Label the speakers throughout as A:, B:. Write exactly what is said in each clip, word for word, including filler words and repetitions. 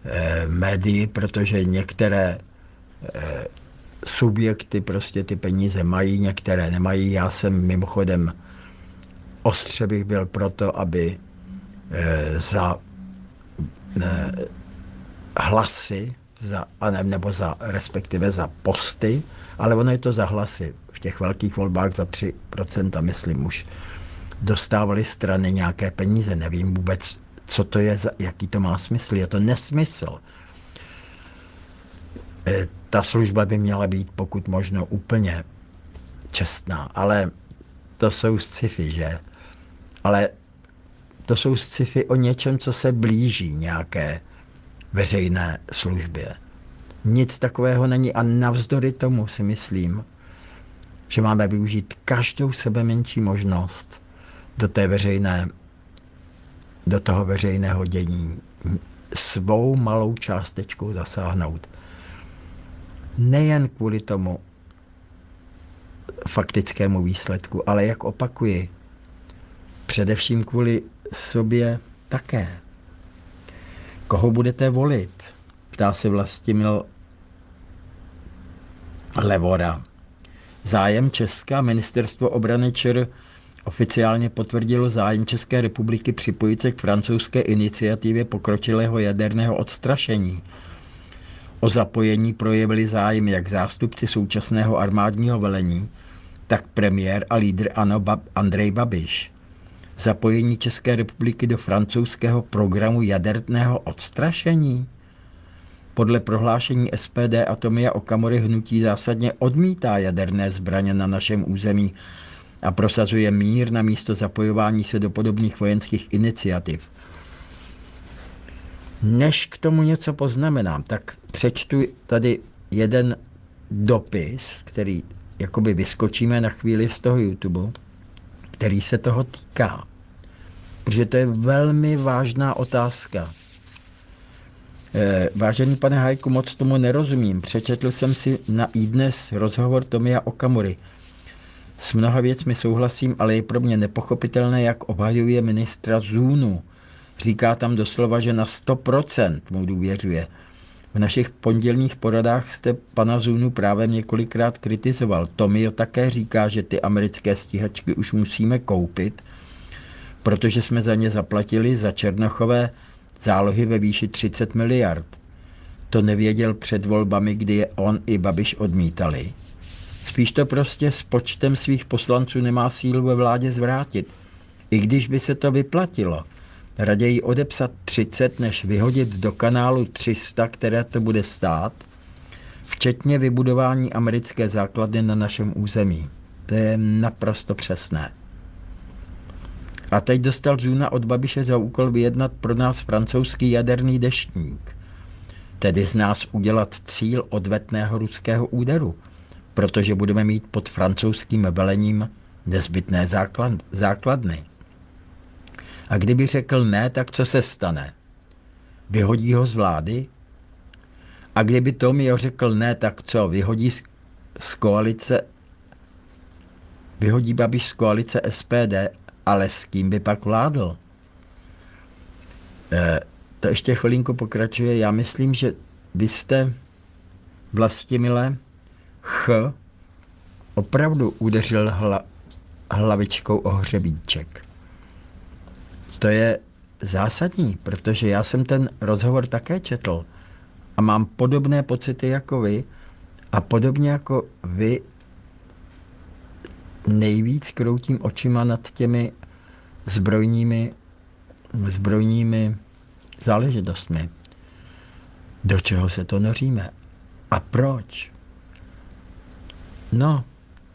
A: e, médii, protože některé e, subjekty prostě ty peníze mají, některé nemají. Já jsem mimochodem ostře bych byl proto, aby e, za e, hlasy, za, nebo za, respektive za posty, ale ono je to za hlasy. V těch velkých volbách za tři procenta, myslím, už dostávaly strany nějaké peníze. Nevím vůbec, co to je, jaký to má smysl. Je to nesmysl. E, ta služba by měla být pokud možno úplně čestná, ale to jsou sci-fi, že? Ale to jsou sci-fi o něčem, co se blíží nějaké veřejné službě. Nic takového není a navzdory tomu si myslím, že máme využít každou sebe menší možnost do té veřejné, do toho veřejného dění svou malou částečkou zasáhnout. Nejen kvůli tomu faktickému výsledku, ale jak opakuji, především kvůli sobě také. Koho budete volit? Ptá se Vlastimil Levora. Zájem Česka, ministerstvo obrany ČR oficiálně potvrdilo zájem České republiky připojit se k francouzské iniciativě pokročilého jaderného odstrašení. O zapojení projevili zájem jak zástupci současného armádního velení, tak premiér a lídr ANO Andrej Babiš. Zapojení České republiky do francouzského programu jaderného odstrašení? Podle prohlášení S P D a Tomia Okamury hnutí zásadně odmítá jaderné zbraně na našem území a prosazuje mír na místo zapojování se do podobných vojenských iniciativ. Než k tomu něco poznamenám, tak přečtu tady jeden dopis, který jakoby vyskočíme na chvíli z toho YouTube, který se toho týká. Protože to je velmi vážná otázka. E, vážený pane Hajku, moc tomu nerozumím. Přečetl jsem si na iDnes rozhovor Tomia Okamury. S mnoha věcmi souhlasím, ale je pro mě nepochopitelné, jak obhajuje ministra Zůnu. Říká tam doslova, že na sto procent mu důvěřuje. V našich pondělních poradách jste pana Zůnu právě několikrát kritizoval. Tomio také říká, že ty americké stíhačky už musíme koupit, protože jsme za ně zaplatili za Černochové zálohy ve výši třicet miliard. To nevěděl před volbami, kdy je on i Babiš odmítali. Spíš to prostě s počtem svých poslanců nemá sílu ve vládě zvrátit. I když by se to vyplatilo, raději odepsat třicet, než vyhodit do kanálu tři sta, které to bude stát, včetně vybudování americké základny na našem území. To je naprosto přesné. A teď dostal Zůna od Babiše za úkol vyjednat pro nás francouzský jaderný deštník. Tedy z nás udělat cíl odvetného ruského úderu, protože budeme mít pod francouzským velením nezbytné základ, základny. A kdyby řekl ne, tak co se stane? Vyhodí ho z vlády? A kdyby Tomio řekl ne, tak co? Vyhodí z, z koalice, vyhodí Babiš z koalice S P D, ale s kým by pak vládl? E, to ještě chvilinku pokračuje. Já myslím, že vy jste, Vlastimile, Ch, opravdu udeřil hla, hlavičkou o hřebíček. To je zásadní, protože já jsem ten rozhovor také četl a mám podobné pocity jako vy a podobně jako vy nejvíc kroutím očima nad těmi zbrojními, zbrojními záležitostmi. Do čeho se to noříme? A proč? No,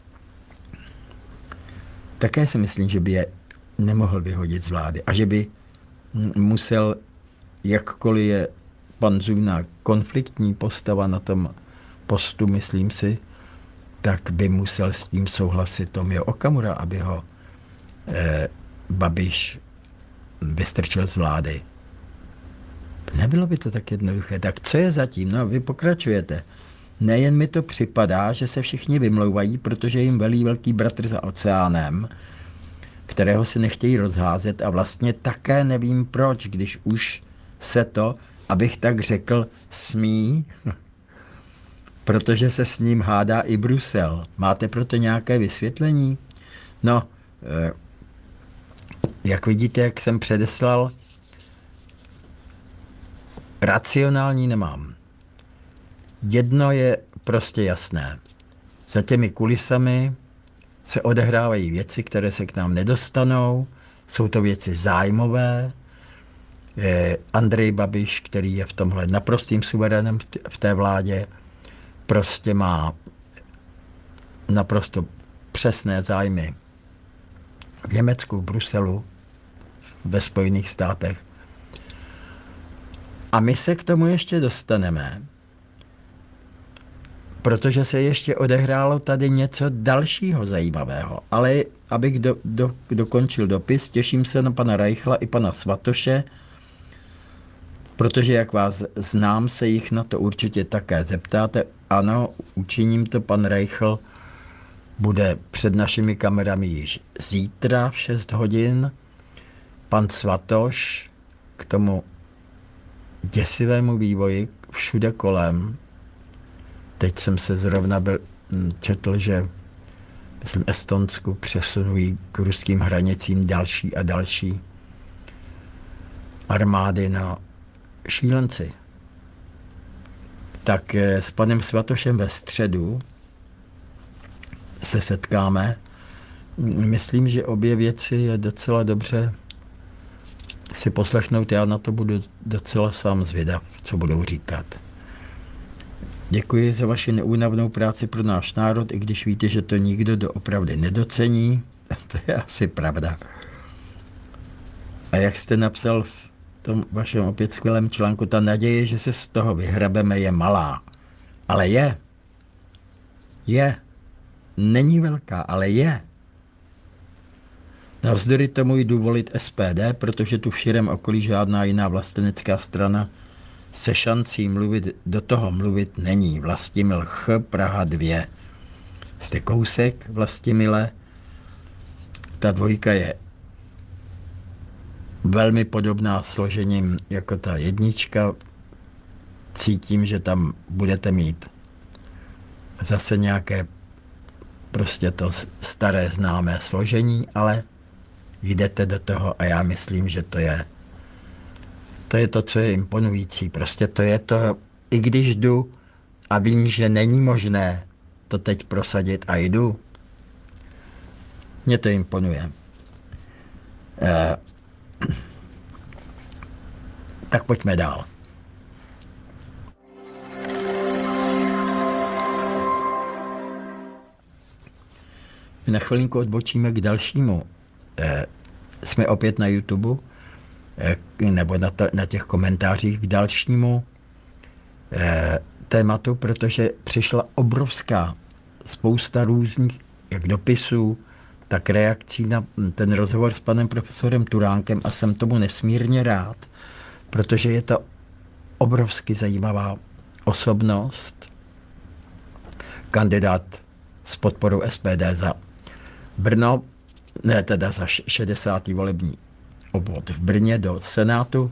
A: také si myslím, že by je nemohl vyhodit z vlády a že by musel, jakkoliv je pan Zůna konfliktní postava na tom postu, myslím si, tak by musel s tím souhlasit Tomio Okamura, aby ho eh, Babiš vystrčil z vlády. Nebylo by to tak jednoduché. Tak co je zatím? No, vy pokračujete. Nejen mi to připadá, že se všichni vymlouvají, protože jim velí velký bratr za oceánem, kterého si nechtějí rozházet a vlastně také nevím proč, když už se to abych tak řekl, smí, protože se s ním hádá i Brusel. Máte proto nějaké vysvětlení? No, jak vidíte, jak jsem předeslal, racionální nemám. Jedno je prostě jasné. Za těmi kulisami se odehrávají věci, které se k nám nedostanou. Jsou to věci zájmové. Je Andrej Babiš, který je v tomhle naprostým suverénem v té vládě, prostě má naprosto přesné zájmy v Německu, v Bruselu, ve Spojených státech. A my se k tomu ještě dostaneme, protože se ještě odehrálo tady něco dalšího zajímavého. Ale abych do, do, dokončil dopis, těším se na pana Reichla i pana Svatoše, protože jak vás znám, se jich na to určitě také zeptáte. Ano, učiním to, pan Reichl bude před našimi kamerami již zítra v šest hodin. Pan Svatoš k tomu děsivému vývoji všude kolem. Teď jsem se zrovna byl, četl, že myslím Estonsku přesunují k ruským hranicím další a další armády na šílenci. Tak s panem Svatošem ve středu se setkáme. Myslím, že obě věci je docela dobře si poslechnout. Já na to budu docela sám zvědav, co budou říkat. Děkuji za vaši neúnavnou práci pro náš národ, i když víte, že to nikdo doopravdy nedocení. To je asi pravda. A jak jste napsal v tom vašem opět skvělém článku, ta naděje, že se z toho vyhrabeme, je malá. Ale je. Je. Není velká, ale je. Navzdory tomu jdu volit S P D, protože tu v širém okolí žádná jiná vlastenecká strana se šancí mluvit, do toho mluvit není. Vlastimil Ch, Praha dva. Jste kousek, Vlastimile. Ta dvojka je velmi podobná složením jako ta jednička. Cítím, že tam budete mít zase nějaké prostě to staré známé složení, ale jdete do toho a já myslím, že to je to je to, co je imponující. Prostě to je to, i když jdu a vím, že není možné to teď prosadit a jdu, mě to imponuje. Eh, tak pojďme dál. Na chvilinku odbočíme k dalšímu. Eh, jsme opět na YouTube, eh, nebo na, to, na těch komentářích k dalšímu eh, tématu, protože přišla obrovská spousta různých jak dopisů, tak reakcí na ten rozhovor s panem profesorem Turánkem a jsem tomu nesmírně rád, protože je to obrovsky zajímavá osobnost, kandidát s podporou S P D za Brno, ne teda za šedesátý volební obvod v Brně do Senátu.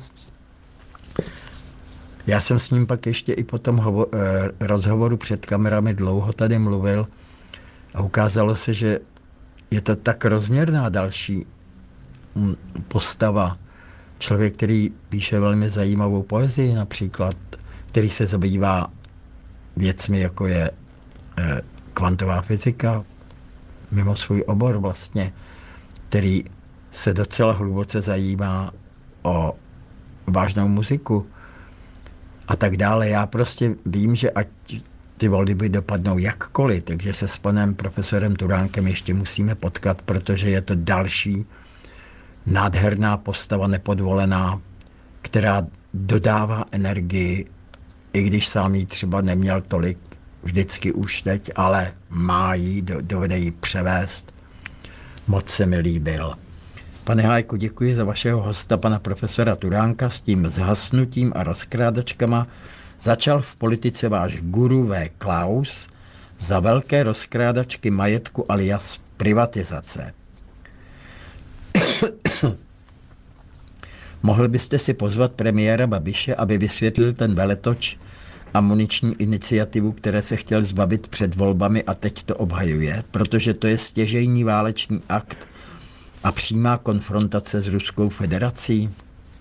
A: Já jsem s ním pak ještě i po tom hovo- rozhovoru před kamerami dlouho tady mluvil a ukázalo se, že je to tak rozměrná další postava. Člověk, který píše velmi zajímavou poezii například, který se zabývá věcmi, jako je eh, kvantová fyzika, mimo svůj obor vlastně, který se docela hluboce zajímá o vážnou muziku a tak dále. Já prostě vím, že ať ty volby dopadnou jakkoliv, takže se s panem profesorem Turánkem ještě musíme potkat, protože je to další nádherná postava, nepodvolená, která dodává energii, i když sám jí třeba neměl tolik vždycky už teď, ale má jí, dovede jí převést. Moc se mi líbil. Pane Hájku, děkuji za vašeho hosta, pana profesora Turánka. S tím zhasnutím a rozkrádačkama začal v politice váš guru V. Klaus za velké rozkrádačky majetku alias privatizace. Mohl byste si pozvat premiéra Babiše, aby vysvětlil ten veletoč a muniční iniciativu, které se chtěl zbavit před volbami a teď to obhajuje, protože to je stěžejní válečný akt a přímá konfrontace s Ruskou federací?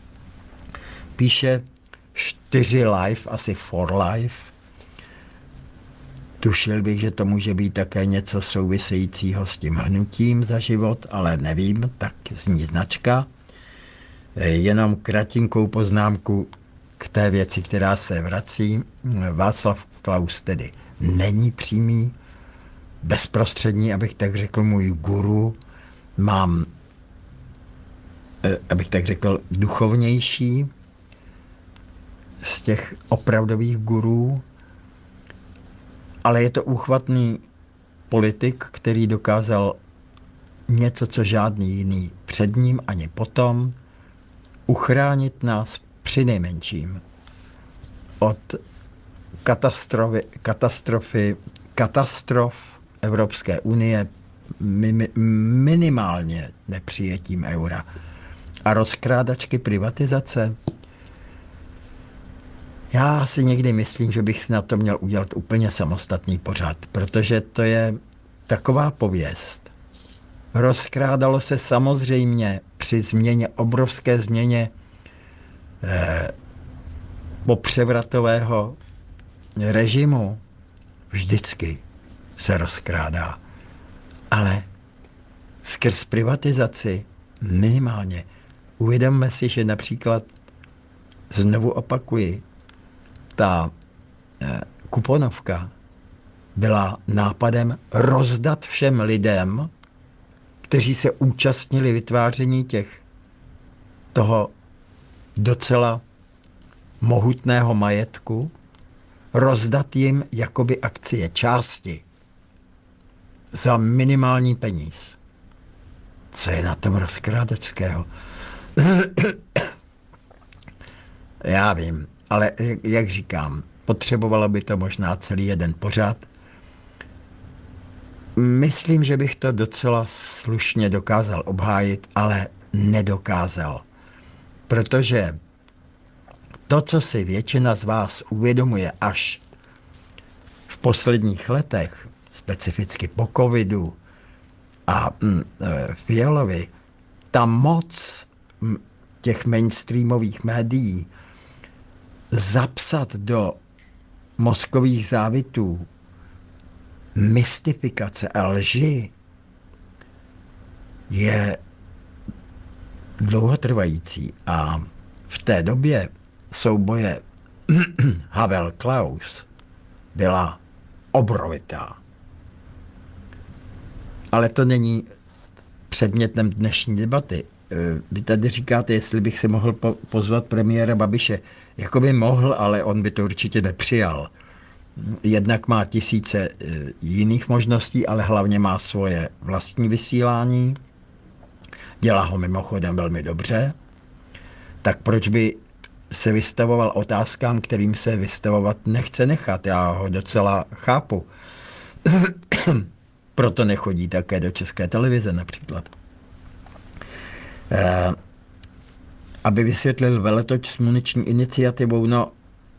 A: Píše čtyři live, asi four live. Tušil bych, že to může být také něco souvisejícího s tím hnutím za život, ale nevím, tak zní značka. Jenom kratinkou poznámku k té věci, která se vrací. Václav Klaus tedy není přímý, bezprostřední, abych tak řekl, můj guru. Mám, abych tak řekl, duchovnější z těch opravdových gurů, ale je to úchvatný politik, který dokázal něco, co žádný jiný před ním ani potom, uchránit nás přinejmenším od katastrofy, katastrofy, katastrof Evropské unie, minimálně nepřijetím eura a rozkrádačky privatizace. Já si někdy myslím, že bych si na to měl udělat úplně samostatný pořad, protože to je taková pověst. Rozkrádalo se samozřejmě při změně, obrovské změně eh, popřevratového režimu. Vždycky se rozkrádá. Ale skrz privatizaci minimálně. Uvědomme si, že například, znovu opakuji, ta eh, kuponovka byla nápadem rozdat všem lidem, kteří se účastnili vytváření těch toho docela mohutného majetku, rozdat jim jakoby akcie, části za minimální peníz. Co je na tom rozkrádačského? Já vím, ale jak říkám, potřebovalo by to možná celý jeden pořad. Myslím, že bych to docela slušně dokázal obhájit, ale nedokázal. Protože to, co si většina z vás uvědomuje až v posledních letech, specificky po covidu a mm, Fialovi, ta moc těch mainstreamových médií zapsat do mozkových závitů mystifikace a lži je dlouhotrvající. A v té době souboje Havel-Klaus byla obrovitá. Ale to není předmětem dnešní debaty. Vy tady říkáte, jestli bych si mohl pozvat premiéra Babiše. Jakoby mohl, ale on by to určitě nepřijal. Jednak má tisíce jiných možností, ale hlavně má svoje vlastní vysílání. Dělá ho mimochodem velmi dobře. Tak proč by se vystavoval otázkám, kterým se vystavovat nechce nechat? Já ho docela chápu. Proto nechodí také do České televize například. Eh, aby vysvětlil veletoč s muniční iniciativou, no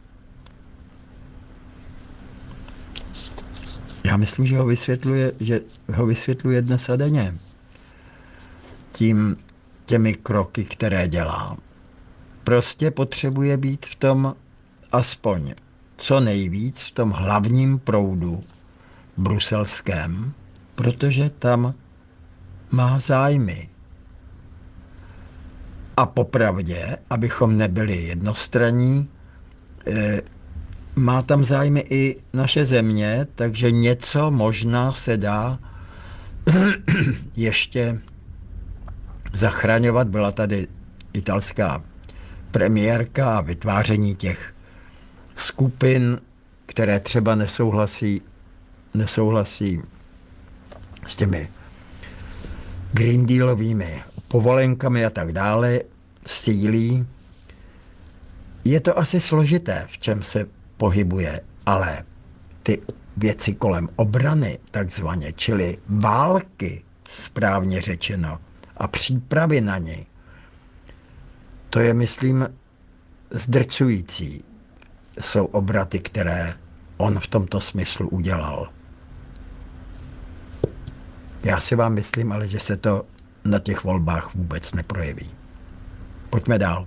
A: já myslím, že ho vysvětluje, že ho vysvětluje dnes a denně. Tím, těmi kroky, které dělá. Prostě potřebuje být v tom aspoň co nejvíc v tom hlavním proudu bruselském, protože tam má zájmy. A popravdě, abychom nebyli jednostranní, eh, má tam zájmy i naše země, takže něco možná se dá ještě zachraňovat. Byla tady italská premiérka a vytváření těch skupin, které třeba nesouhlasí, nesouhlasí s těmi Green Dealovými povolenkami a tak dále, sílí. Je to asi složité, v čem se pohybuje, ale ty věci kolem obrany, takzvaně, čili války, správně řečeno, a přípravy na ně, To je, myslím, zdrcující. Jsou obraty, které on v tomto smyslu udělal. Já si vám myslím, ale že se to na těch volbách vůbec neprojeví. Pojďme dál.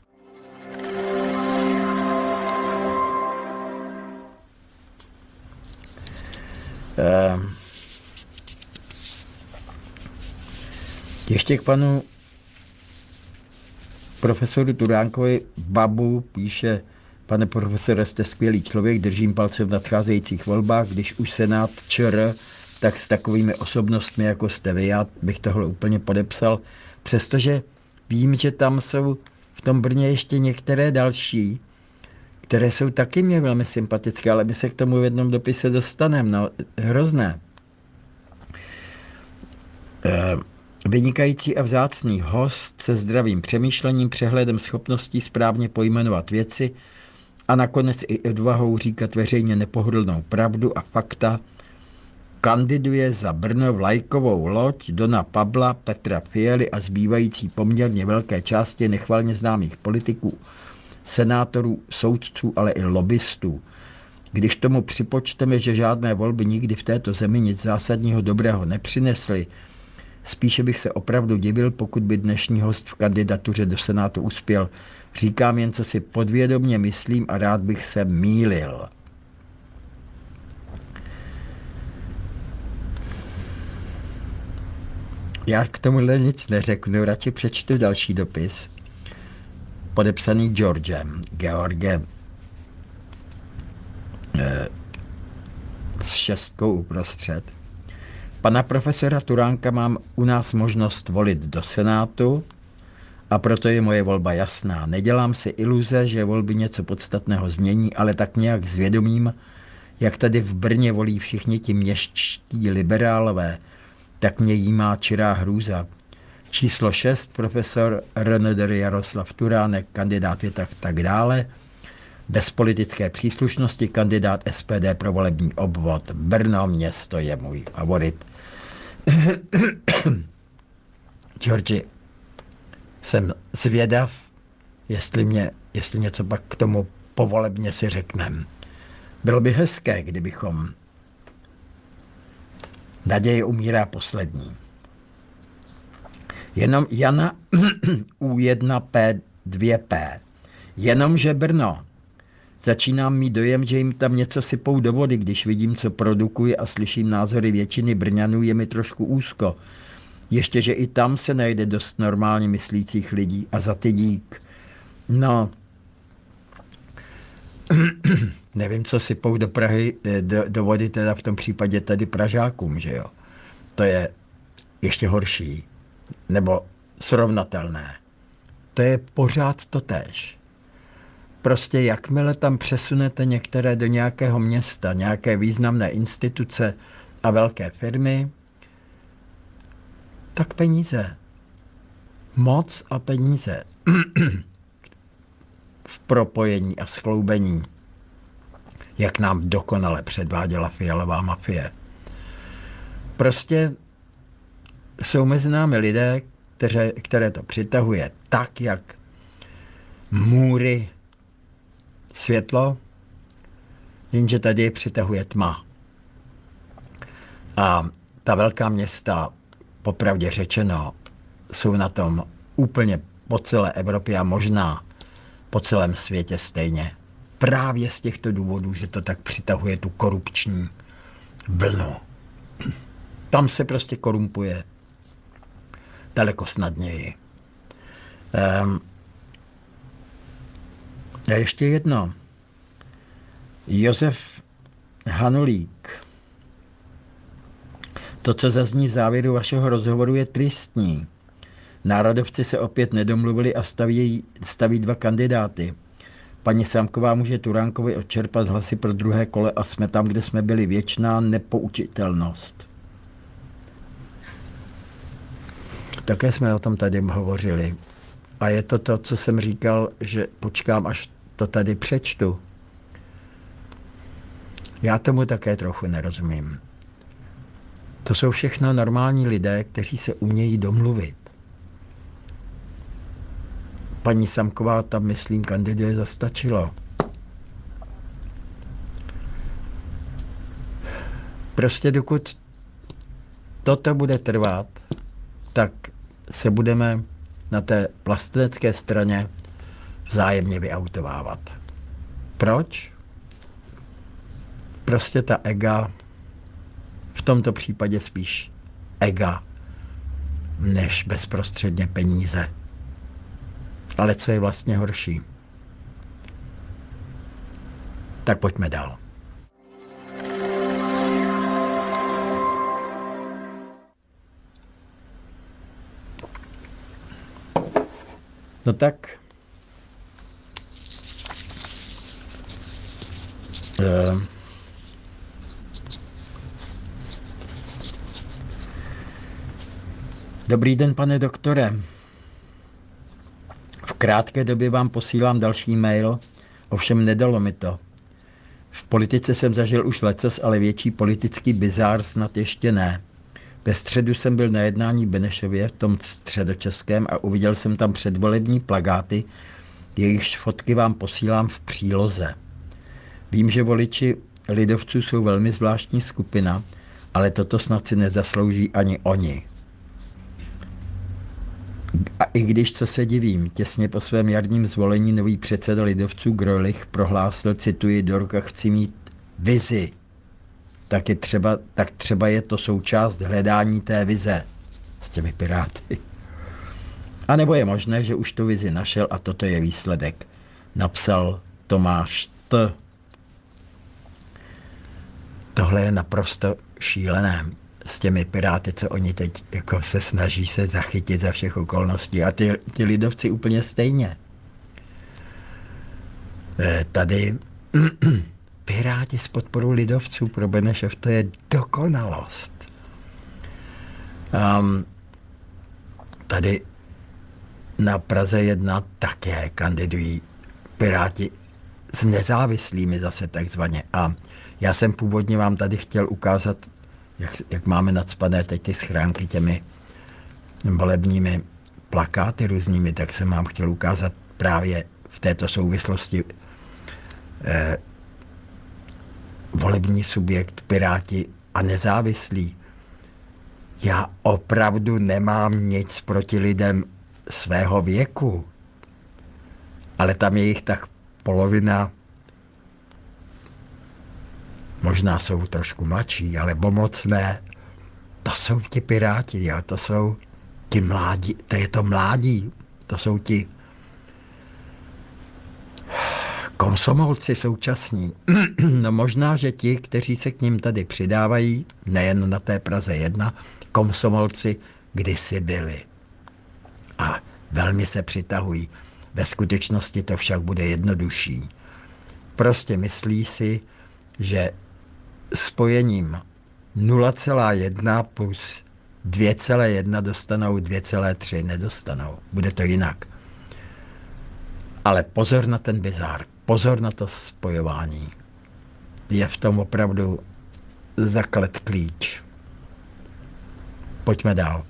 A: Ještě k panu profesoru Turánkovi. Babu píše: pane profesore, jste skvělý člověk, držím palce v nadcházejících volbách, když už Senát ČR, tak s takovými osobnostmi, jako jste vy, já bych tohle úplně podepsal, přestože vím, že tam jsou v tom Brně ještě některé další, které jsou taky mě velmi sympatické, ale my se k tomu v jednom dopise dostaneme, no hrozné. E, vynikající a vzácný host se zdravým přemýšlením, přehledem schopností správně pojmenovat věci a nakonec i odvahou říkat veřejně nepohodlnou pravdu a fakta, kandiduje za Brno vlajkovou loď Dona Pabla, Petra Fialy a zbývající poměrně velké části nechvalně známých politiků, senátorů, soudců, ale i lobbystů. Když tomu připočteme, že žádné volby nikdy v této zemi nic zásadního dobrého nepřinesly, spíše bych se opravdu divil, pokud by dnešní host v kandidatuře do Senátu uspěl. Říkám jen, co si podvědomě myslím a rád bych se mýlil. Já k tomuhle nic neřeknu, radši přečtu další dopis, podepsaný Georgem, Georgem, eh, s šestkou uprostřed. Pana profesora Turánka mám u nás možnost volit do Senátu a proto je moje volba jasná. Nedělám si iluze, že volby něco podstatného změní, ale tak nějak zvědomím, jak tady v Brně volí všichni ti městští liberálové, tak mě jí má čirá hrůza. Číslo šest, profesor R N D R Jaroslav Turánek, kandidát je tak, tak dále. Bez politické příslušnosti, kandidát S P D pro volební obvod. Brno město je můj favorit. Georgi, jsem zvědav, jestli, mě, jestli něco pak k tomu povolebně si řekneme. Bylo by hezké, kdybychom... Naděje umírá poslední. Jenom Jana U jedna P dva P. Jenomže Brno. Začínám mít dojem, že jim tam něco sypou do vody, když vidím, co produkuje a slyším názory většiny Brňanů, je mi trošku úzko. Ještě, že i tam se najde dost normálně myslících lidí a za ty dík. No, nevím, co sypou do Prahy, do, do vody, teda v tom případě tady Pražákům, že jo. To je ještě horší, nebo srovnatelné. To je pořád totéž. Prostě jakmile tam přesunete některé do nějakého města, nějaké významné instituce a velké firmy, tak peníze. Moc a peníze. V propojení a skloubení, jak nám dokonale předváděla Fialová mafie. Prostě jsou mezi námi lidé, které, které to přitahuje tak, jak můry světlo, jenže tady je přitahuje tma. A ta velká města, popravdě řečeno, jsou na tom úplně po celé Evropě a možná po celém světě stejně. Právě z těchto důvodů, že to tak přitahuje tu korupční vlnu. Tam se prostě korumpuje daleko snadněji. Um, a ještě jedno. Josef Hanulík. To, co zazní v závěru vašeho rozhovoru, je tristní. Národovci se opět nedomluvili a staví, staví dva kandidáty. Paní Sámková může Turánkovi odčerpat hlasy pro druhé kole a jsme tam, kde jsme byli. Věčná nepoučitelnost. Také jsme o tom tady hovořili. A je to to, co jsem říkal, že počkám, až to tady přečtu. Já tomu také trochu nerozumím. To jsou všechno normální lidé, kteří se umějí domluvit. paní Samková tam, myslím, kandiduje za Stačilo. Prostě dokud toto bude trvat, tak se budeme na té vlastenecké straně vzájemně vyautovávat. Proč? Prostě ta ega, v tomto případě spíš ega, než bezprostředně peníze. Ale co je vlastně horší? Tak pojďme dál. No tak, uh, dobrý den, pane doktore. V krátké době vám posílám další mail, ovšem nedalo mi to. V politice jsem zažil už lecos, ale větší politický bizár snad ještě ne. Ve středu jsem byl na jednání v Benešově, v tom středočeském, a uviděl jsem tam předvolební plakáty, jejichž fotky vám posílám v příloze. Vím, že voliči lidovců jsou velmi zvláštní skupina, ale toto snad si nezaslouží ani oni. A i když, co se divím, těsně po svém jarním zvolení nový předseda lidovců Grölich prohlásil, cituji, do ruka chci mít vizi. Tak, je třeba, tak třeba je to součást hledání té vize s těmi piráty. A nebo je možné, že už tu vizi našel a toto je výsledek. Napsal Tomáš T. Tohle je naprosto šílené s těmi piráty, co oni teď jako se snaží se zachytit za všech okolností. A ty, ty lidovci úplně stejně. E, tady Piráti s podporou lidovců pro Benešov, to je dokonalost. Um, tady na Praze jedna také kandidují Piráti s nezávislými zase takzvaně. A já jsem původně vám tady chtěl ukázat, jak, jak máme nacpané teď ty schránky těmi volebními plakáty různými, tak jsem vám chtěl ukázat právě v této souvislosti eh, volební subjekt, Piráti a nezávislí. Já opravdu nemám nic proti lidem svého věku, ale tam je jich tak polovina, možná jsou trošku mladší, ale pomocné. To jsou ti Piráti, jo? To jsou ti mládí, to je to mládí, to jsou ti komsomolci současní. No možná, že ti, kteří se k ním tady přidávají, nejen na té Praze jedna, komsomolci kdysi byli. A velmi se přitahují. Ve skutečnosti to však bude jednodušší. Prostě myslí si, že spojením nula celá jedna plus dvě celá jedna dostanou dvě celá tři, nedostanou. Bude to jinak. Ale pozor na ten bizár, pozor na to spojování. Je v tom opravdu zaklet klíč. Pojďme dál.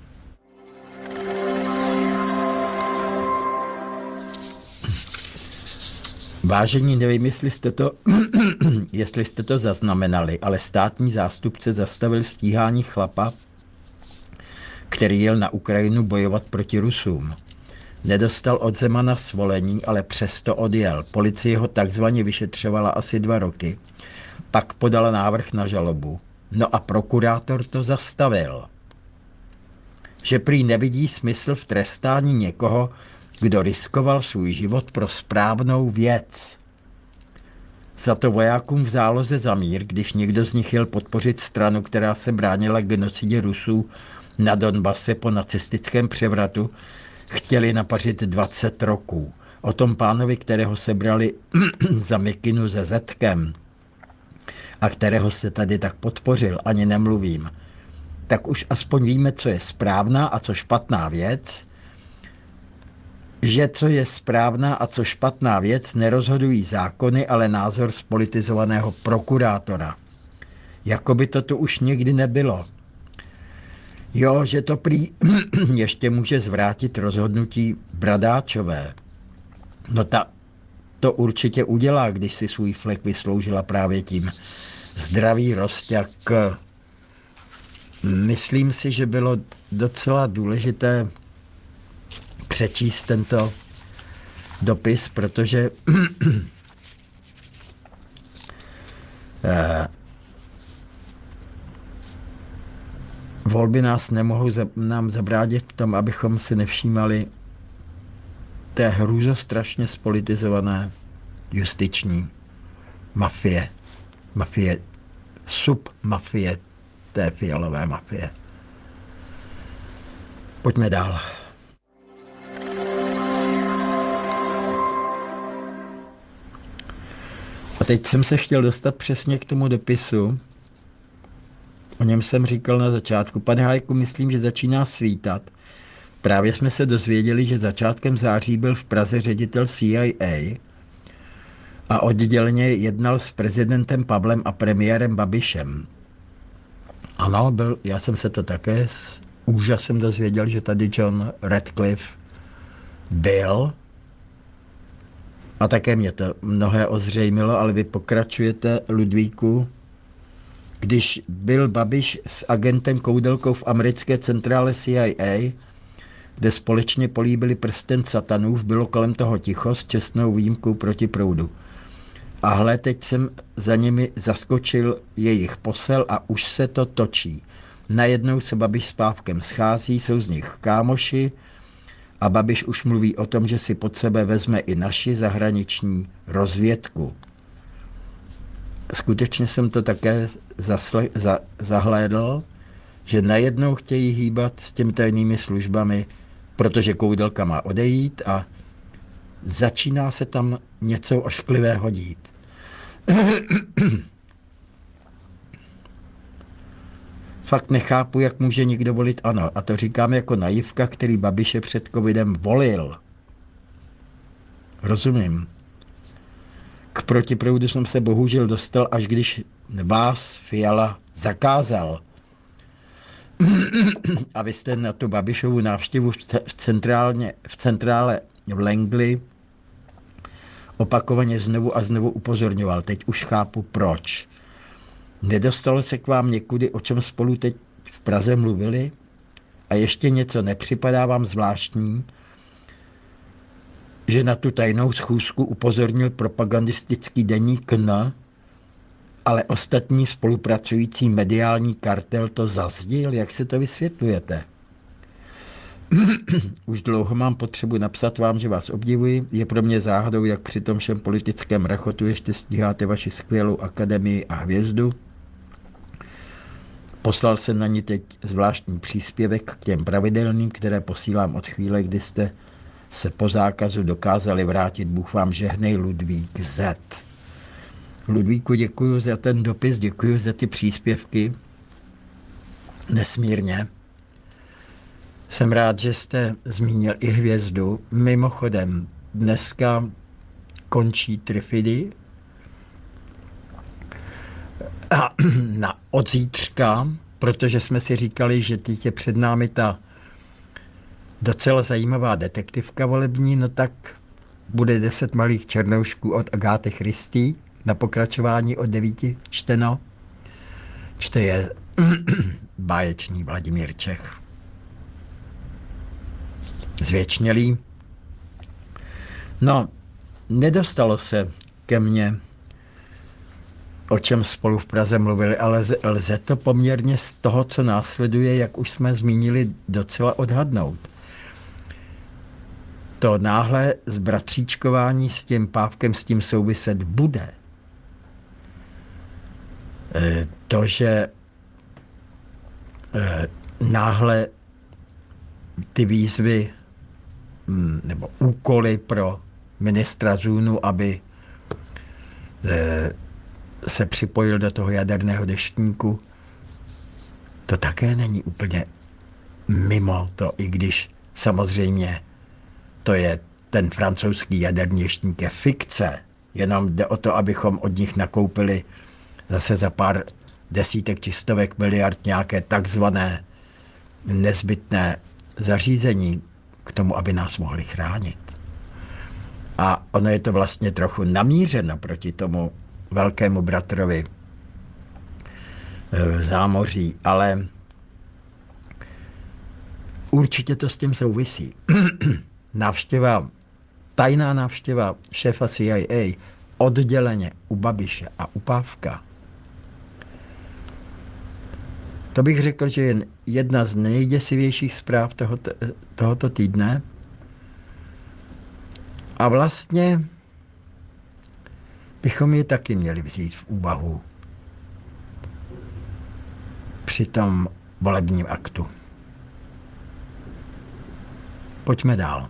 A: Vážení, nevím, jestli jste to, jestli jste to zaznamenali, ale státní zástupce zastavil stíhání chlapa, který jel na Ukrajinu bojovat proti Rusům. Nedostal od Zemana svolení, ale přesto odjel. Policie ho takzvaně vyšetřovala asi dva roky, pak podala návrh na žalobu. No a prokurátor to zastavil. Že prý nevidí smysl v trestání někoho, kdo riskoval svůj život pro správnou věc. Za to vojákům v záloze za mír, když někdo z nich jel podpořit stranu, která se bránila genocidě Rusů na Donbase po nacistickém převratu, chtěli napařit dvacet roků. O tom pánovi, kterého sebrali za mikinu se zetkem a kterého se tady tak podpořil, ani nemluvím. Tak už aspoň víme, co je správná a co špatná věc, že co je správná a co špatná věc nerozhodují zákony, ale názor spolitizovaného prokurátora. Jakoby to tu už nikdy nebylo. Jo, že to prý ještě může zvrátit rozhodnutí Bradáčové. No ta, to určitě udělá, když si svůj flek vysloužila právě tím zdravý rozťak. Myslím si, že bylo docela důležité přečíst tento dopis, protože volby nás nemohou nám zabránit v tom, abychom si nevšímali té hrůzostrašně spolitizované justiční mafie, mafie, submafie té Fialové mafie. Pojďme dál. A teď jsem se chtěl dostat přesně k tomu dopisu. O něm jsem říkal na začátku. Pane Hájku, myslím, že začíná svítat. Právě jsme se dozvěděli, že začátkem září byl v Praze ředitel C I A a odděleně jednal s prezidentem Pavlem a premiérem Babišem. Ano, byl, já jsem se to také s úžasem dozvěděl, že tady John Radcliffe byl. A také mě to mnohé ozřejmilo, ale vy pokračujete, Ludvíku. Když byl Babiš s agentem Koudelkou v americké centrále C I A, kde společně políbili prsten satanův, bylo kolem toho ticho s čestnou výjimkou proti proudu. A hle, teď jsem za nimi zaskočil jejich posel a už se to točí. Najednou se Babiš s Pávkem schází, jsou z nich kámoši a Babiš už mluví o tom, že si pod sebe vezme i naši zahraniční rozvědku. Skutečně jsem to také zasle, za, zahlédl, že najednou chtějí hýbat s těmi tajnými službami, protože Koudelka má odejít a začíná se tam něco ošklivého dít. Fakt nechápu, jak může někdo volit ANO. A to říkám jako naivka, který Babiše před covidem volil. Rozumím. K protiproudu jsem se bohužel dostal, až když vás Fiala zakázal. A vy jste na tu Babišovu návštěvu v, centrálně, v centrále v Langley opakovaně znovu a znovu upozorňoval. Teď už chápu, proč. Nedostalo se k vám někudy, o čem spolu teď v Praze mluvili? A ještě něco nepřipadá vám zvláštní, že na tu tajnou schůzku upozornil propagandistický deník N, ale ostatní spolupracující mediální kartel to zazdil? Jak se to vysvětlujete? Už dlouho mám potřebu napsat vám, že vás obdivuji. Je pro mě záhadou, jak při tom všem politickém rachotu ještě stíháte vaši skvělou akademii a hvězdu. Poslal jsem na ní teď zvláštní příspěvek k těm pravidelným, které posílám od chvíle, kdy jste se po zákazu dokázali vrátit. Bůh vám žehnej, Ludvík Z. Ludvíku, děkuji za ten dopis, děkuji za ty příspěvky. Nesmírně. Jsem rád, že jste zmínil i hvězdu. Mimochodem, dneska končí Trifidy. A na od zítřka, protože jsme si říkali, že teď je před námi ta docela zajímavá detektivka volební, no tak bude deset malých černoušků od Agáty Christie na pokračování od devíti čteno. Čte je báječný Vladimír Čech. Zvěčnělý. No, nedostalo se ke mně, o čem spolu v Praze mluvili, ale lze to poměrně z toho, co následuje, jak už jsme zmínili, docela odhadnout. To náhle zbratříčkování s tím Pávkem s tím souviset bude. To, že náhle ty výzvy nebo úkoly pro ministra Zůnu, aby se připojil do toho jaderného deštníku, to také není úplně mimo to, i když samozřejmě to je ten francouzský jaderný deštník je fikce, jenom jde o to, abychom od nich nakoupili zase za pár desítek či stovek miliard nějaké takzvané nezbytné zařízení k tomu, aby nás mohli chránit. A ono je to vlastně trochu namířeno proti tomu velkému bratrovi v zámoří, ale určitě to s tím souvisí. Návštěva, tajná návštěva šéfa C I A odděleně u Babiše a u Pávka. To bych řekl, že je jedna z nejděsivějších zpráv tohoto, tohoto týdne. A vlastně bychom ji taky měli vzít v úvahu při tom volebním aktu. Pojďme dál.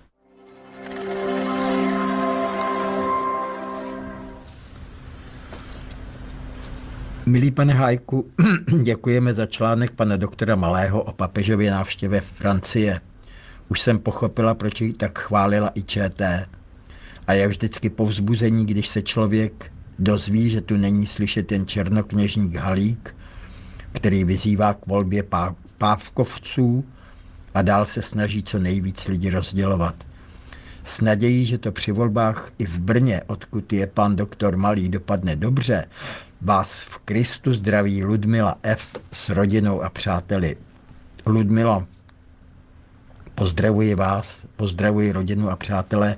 A: Milý pane Hájku, děkujeme za článek pana doktora Malého o papežově návštěvě Francie. Už jsem pochopila, proč ji tak chválila i Č T. A je vždycky povzbuzení, když se člověk dozví, že tu není slyšet jen černokněžník Halík, který vyzývá k volbě pá- pávkovců a dál se snaží co nejvíc lidí rozdělovat. S nadějí, že to při volbách i v Brně, odkud je pan doktor Malý, dopadne dobře, vás v Kristu zdraví Ludmila F. s rodinou a přáteli. Ludmilo, pozdravuji vás, pozdravuji rodinu a přátele.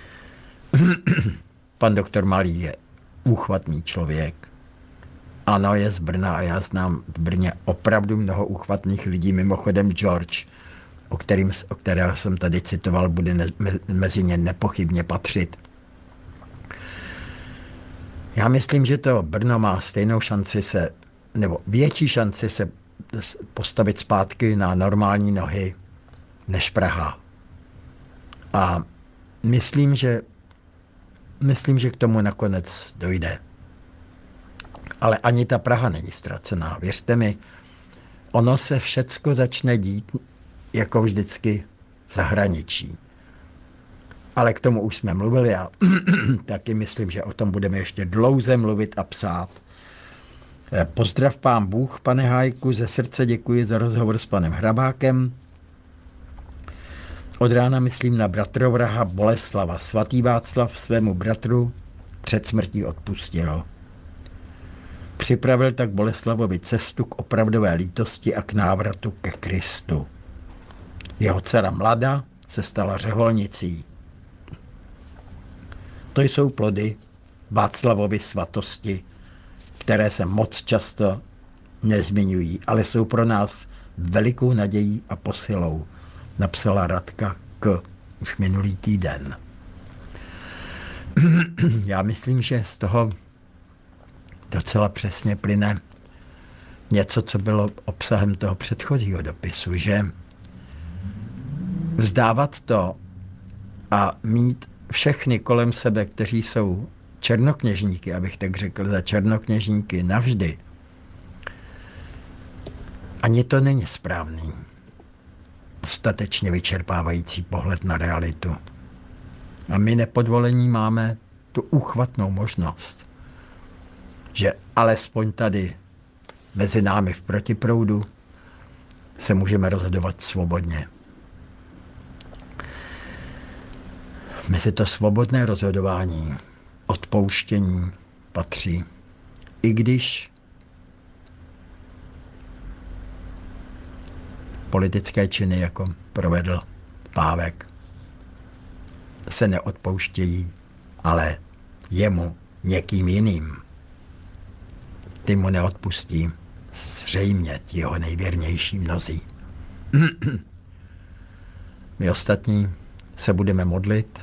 A: Pan doktor Malý je úchvatný člověk. Ano, je z Brna a já znám v Brně opravdu mnoho úchvatných lidí. Mimochodem George, o, kterým, o kterého jsem tady citoval, bude ne, mezi ně nepochybně patřit. Já myslím, že to Brno má stejnou šanci se, nebo větší šanci se postavit zpátky na normální nohy než Praha. A myslím, že myslím, že k tomu nakonec dojde. Ale ani ta Praha není ztracená. Věřte mi, ono se všecko začne dít jako vždycky v zahraničí. Ale k tomu už jsme mluvili a taky myslím, že o tom budeme ještě dlouze mluvit a psát. Pozdrav pán Bůh, pane Hájku, ze srdce děkuji za rozhovor s panem Hrabákem. Od rána myslím na bratrovraha Boleslava. Svatý Václav svému bratru před smrtí odpustil. Připravil tak Boleslavovi cestu k opravdové lítosti a k návratu ke Kristu. Jeho dcera Mlada se stala řeholnicí. To jsou plody Václavovy svatosti, které se moc často nezmiňují, ale jsou pro nás velikou nadějí a posilou, napsala Radka K. už minulý týden. Já myslím, že z toho docela přesně plyne něco, co bylo obsahem toho předchozího dopisu, že vzdávat to a mít všechny kolem sebe, kteří jsou černokněžníky, abych tak řekl, za černokněžníky navždy, ani to není správný, dostatečně vyčerpávající pohled na realitu. A my nepodvolení máme tu úchvatnou možnost, že alespoň tady mezi námi v protiproudu se můžeme rozhodovat svobodně. Mezi to svobodné rozhodování, odpouštění patří, i když politické činy, jako provedl Pávek, se neodpouštějí, ale jemu někým jiným. Ty mu neodpustí zřejmě ti jeho nejvěrnější mnozí. My ostatní se budeme modlit,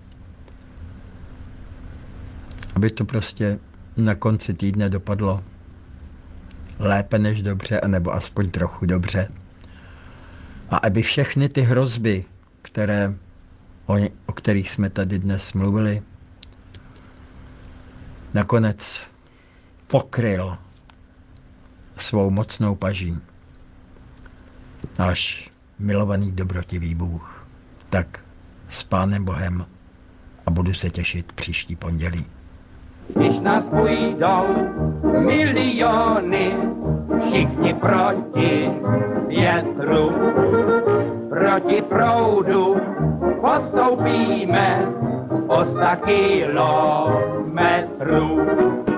A: aby to prostě na konci týdne dopadlo lépe než dobře, anebo aspoň trochu dobře. A aby všechny ty hrozby, které, o, o kterých jsme tady dnes mluvili, nakonec pokryl svou mocnou paží náš milovaný dobrotivý Bůh. Tak s Pánem Bohem a budu se těšit příští pondělí.
B: Když nás půjdou miliony, všichni proti větru, proti proudu postoupíme, o sta kilometrů.